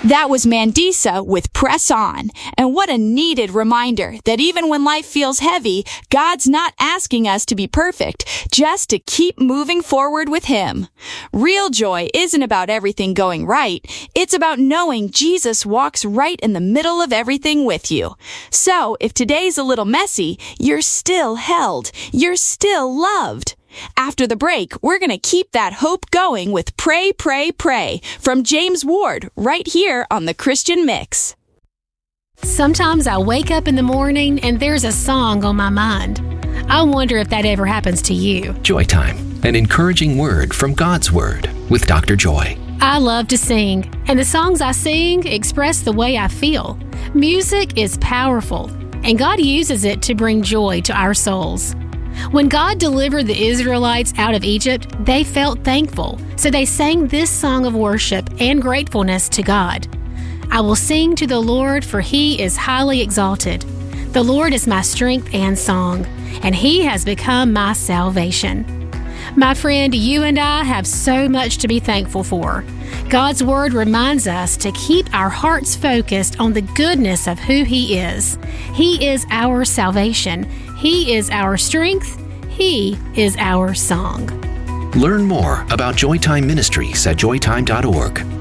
That was Mandisa with Press On. And what a needed reminder that even when life feels heavy, God's not asking us to be perfect, just to keep moving forward with Him. Real joy isn't about everything going right. It's about knowing Jesus walks right in the middle of everything with you. So, if today's a little messy, you're still held. You're still loved. After the break, we're going to keep that hope going with Pray, Pray, Pray from James Ward right here on the Christian Mix. Sometimes I wake up in the morning and there's a song on my mind. I wonder if that ever happens to you. Joy Time, an encouraging word from God's Word with Dr. Joy. I love to sing, and the songs I sing express the way I feel. Music is powerful, and God uses it to bring joy to our souls. When God delivered the Israelites out of Egypt, they felt thankful, so they sang this song of worship and gratefulness to God. I will sing to the Lord, for He is highly exalted. The Lord is my strength and song, and He has become my salvation. My friend, you and I have so much to be thankful for. God's Word reminds us to keep our hearts focused on the goodness of who He is. He is our salvation. He is our strength. He is our song. Learn more about Joytime Ministries at joytime.org.